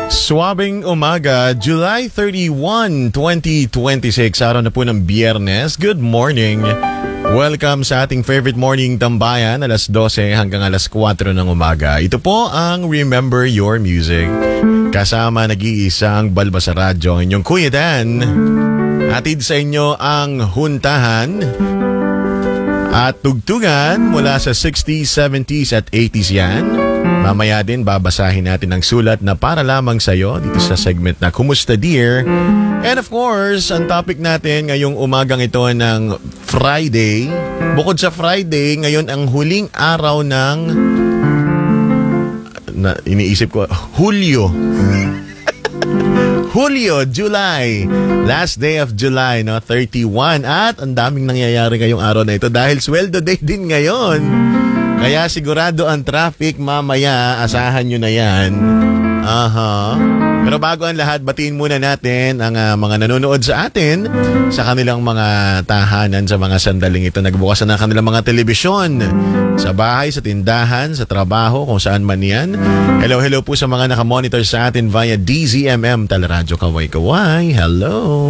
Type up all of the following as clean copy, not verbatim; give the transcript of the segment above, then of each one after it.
Swabing umaga, July 31, 2026, araw na po ng Biyernes. Good morning. Welcome sa ating favorite morning tambayan, alas 12 hanggang alas 4 ng umaga. Ito po ang Remember Your Music. Kasama nag-iisang Balba sa radyo, inyong Kuya Dan. Hatid sa inyo ang huntahan at tugtugan mula sa 60s, 70s at 80s yan. Mamaya din babasahin natin ang sulat na para lamang sa'yo dito sa segment na Kumusta Dear? And of course, ang topic natin ngayong umagang ito ng Friday. Bukod sa Friday, ngayon ang huling araw ng iniisip ko, Hulyo. Hulyo, July. Last day of July, no? 31. At ang daming nangyayari ngayong araw na ito dahil sweldo day din ngayon. Kaya sigurado ang traffic mamaya, asahan nyo na yan. Pero bago ang lahat, batiin muna natin ang mga nanonood sa atin sa kanilang mga tahanan sa mga sandaling ito. Nagbukas na kanilang mga telebisyon sa bahay, sa tindahan, sa trabaho, kung saan man yan. Hello po sa mga nakamonitor sa atin via DZMM Teleradyo Kaway-Kaway. Hello!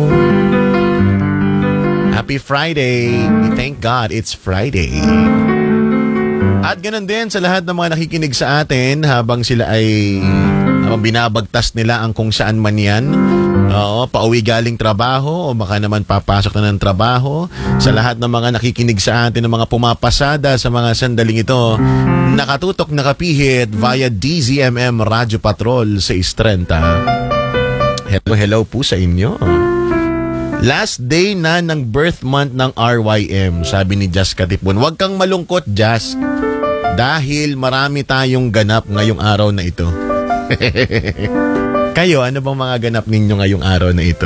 Happy Friday! Thank God it's Friday. At ganun din sa lahat ng mga nakikinig sa atin habang sila ay binabagtas nila ang kung saan man yan. Pauwi galing trabaho o baka naman papasok na ng trabaho. Sa lahat ng mga nakikinig sa atin, ng mga pumapasada sa mga sandaling ito, nakatutok, nakapihit via DZMM Radio Patrol sa Istrenta. Hello po sa inyo. Last day na ng birth month ng RYM, sabi ni Jas Katipon. Huwag kang malungkot, Jas. Dahil marami tayong ganap ngayong araw na ito. Kayo, ano bang mga ganap ninyo ngayong araw na ito?